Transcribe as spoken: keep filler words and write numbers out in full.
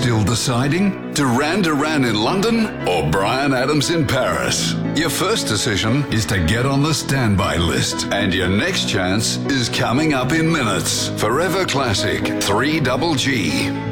Still deciding? Duran Duran in London or Bryan Adams in Paris? Your first decision is to get on the standby list, and your next chance is coming up in minutes. Forever Classic three G G.